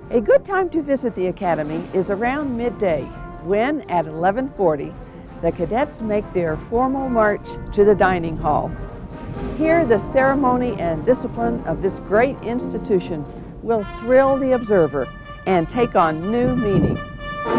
A good time to visit the Academy is around midday when, at 11:40, the cadets make their formal march to the dining hall. Here, the ceremony and discipline of this great institution will thrill the observer and take on new meaning.